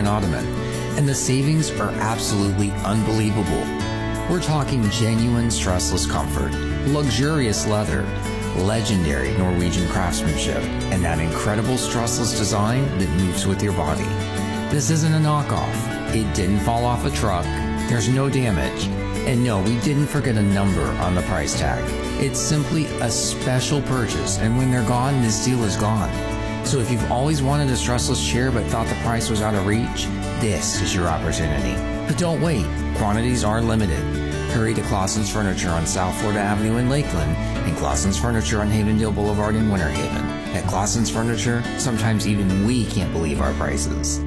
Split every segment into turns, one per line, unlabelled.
second ottoman. And the savings are absolutely unbelievable. We're talking genuine stressless comfort, luxurious leather, legendary Norwegian craftsmanship, and that incredible stressless design that moves with your body. This isn't a knockoff. It didn't fall off a truck. There's no damage. And no, we didn't forget a number on the price tag. It's simply a special purchase, and when they're gone, this deal is gone. So if you've always wanted a stressless chair but thought the price was out of reach, this is your opportunity. But don't wait. Quantities are limited. Hurry to Clausen's Furniture on South Florida Avenue in Lakeland and Clausen's Furniture on Havendale Boulevard in Winter Haven. At Clausen's Furniture, sometimes even we can't believe our prices.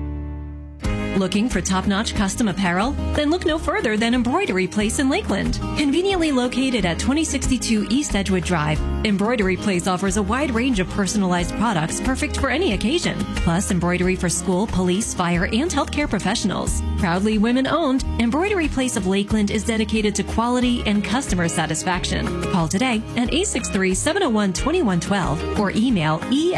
Looking for top-notch custom apparel? Then look no further than Embroidery Place in Lakeland. Conveniently located at 2062 East Edgewood Drive, Embroidery Place offers a wide range of personalized products perfect for any occasion. Plus, embroidery for school, police, fire, and healthcare professionals. Proudly women-owned, Embroidery Place of Lakeland is dedicated to quality and customer satisfaction. Call today at 863-701-2112 or email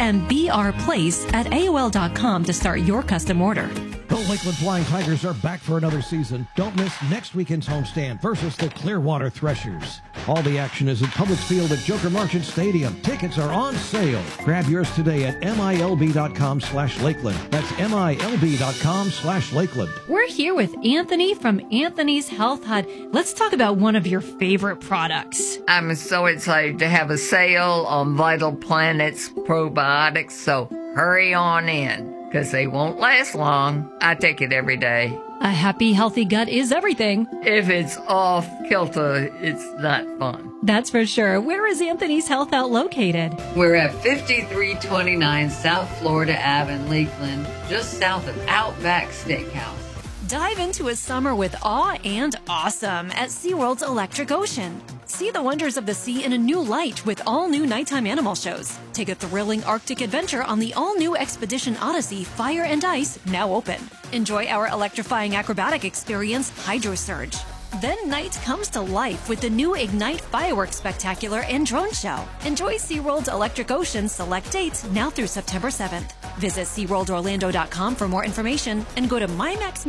embrplace@aol.com to start your custom order.
The Lakeland Flying Tigers are back for another season. Don't miss next weekend's homestand versus the Clearwater Threshers. All the action is at Publix Field at Joker Marchant Stadium. Tickets are on sale. Grab yours today at milb.com/Lakeland. That's milb.com/Lakeland.
We're here with Anthony from Anthony's Health Hut. Let's talk about one of your favorite products.
I'm so excited to have a sale on Vital Planets probiotics, so hurry on in, because they won't last long. I take it every day.
A happy, healthy gut is everything.
If it's off kilter, it's not fun.
That's for sure. Where is Anthony's Health Hut located?
We're at 5329 South Florida Ave in Lakeland, just south of Outback Steakhouse.
Dive into a summer with awe and awesome at SeaWorld's Electric Ocean. See the wonders of the sea in a new light with all-new nighttime animal shows. Take a thrilling Arctic adventure on the all-new Expedition Odyssey Fire and Ice, now open. Enjoy our electrifying acrobatic experience, Hydro Surge. Then night comes to life with the new Ignite Fireworks Spectacular and Drone Show. Enjoy SeaWorld's Electric Ocean select dates now through September 7th. Visit SeaWorldOrlando.com for more information and go to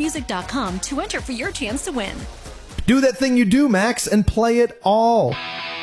MyMaxMusic.com to enter for your chance to win.
Do that thing you do, Max, and play it all.